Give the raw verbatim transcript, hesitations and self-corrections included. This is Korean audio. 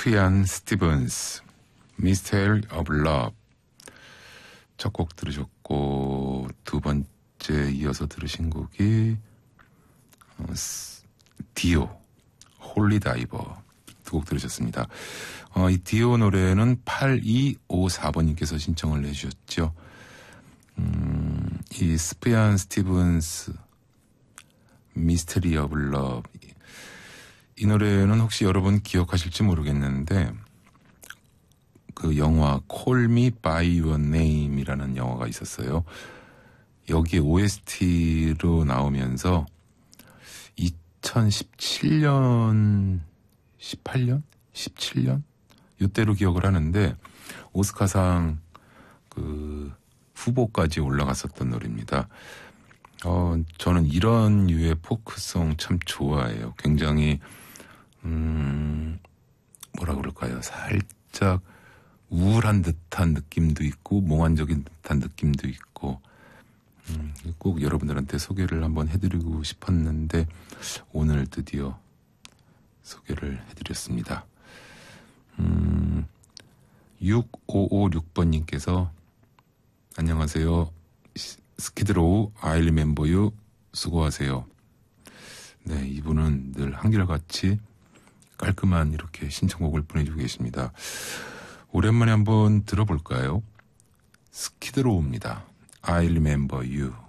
스프얀 스티븐스, Mystery of Love. 첫 곡 들으셨고, 두 번째 이어서 들으신 곡이, 어, 디오, 홀리 다이버. 두 곡 들으셨습니다. 어, 이 디오 노래는 팔이오사 번님께서 신청을 해주셨죠. 음, 이 스프얀 스티븐스, Mystery of Love. 이 노래는 혹시 여러분 기억하실지 모르겠는데 그 영화 Call Me By Your Name이라는 영화가 있었어요. 여기에 오에스티로 나오면서 이천십칠 년, 십팔 년? 십칠 년? 이때로 기억을 하는데 오스카상 그 후보까지 올라갔었던 노래입니다. 어, 저는 이런 유의 포크송 참 좋아해요. 굉장히 음, 뭐라 그럴까요? 살짝 우울한 듯한 느낌도 있고 몽환적인 듯한 느낌도 있고 음, 꼭 여러분들한테 소개를 한번 해드리고 싶었는데 오늘 드디어 소개를 해드렸습니다. 음, 육오오육 번님께서 안녕하세요. 스키드로우 I remember you 수고하세요. 네, 이분은 늘 한결같이 깔끔한 이렇게 신청곡을 보내주고 계십니다. 오랜만에 한번 들어볼까요? 스키드로우입니다. I remember you.